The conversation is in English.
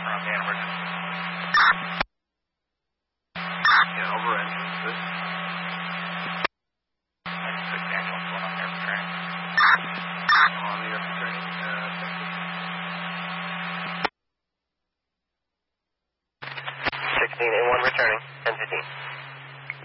Around the emergency. Yeah, over engine. Good. 96 ambulance going on the air training. On the air training. 16 A1 returning. 10-15.